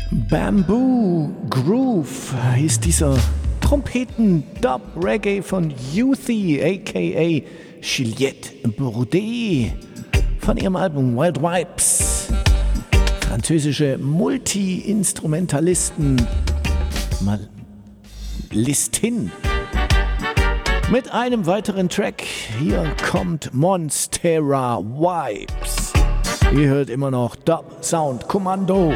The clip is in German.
Bamboo Groove ist dieser Trompeten-Dub-Reggae von Youthy, a.k.a. Juliette Bourdet, von ihrem Album Wild Vibes. Französische Multi-Instrumentalisten, Listin. Mit einem weiteren Track, hier kommt Monstera Vibes. Ihr hört immer noch Dub Sound Kommando.